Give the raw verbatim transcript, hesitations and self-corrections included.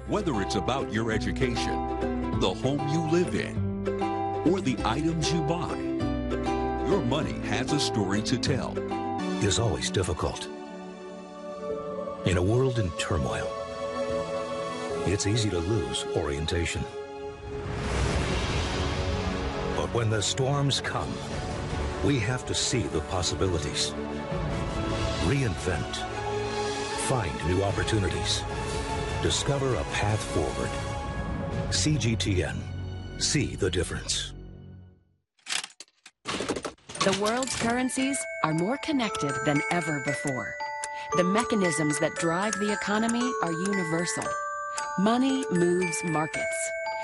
Whether it's about your education, the home you live in, or the items you buy, your money has a story to tell. Is always difficult. In a world in turmoil, it's easy to lose orientation. But when the storms come, we have to see the possibilities. Reinvent. Find new opportunities. Discover a path forward. C G T N. See the difference. The world's currencies are more connected than ever before. The mechanisms that drive the economy are universal. Money moves markets.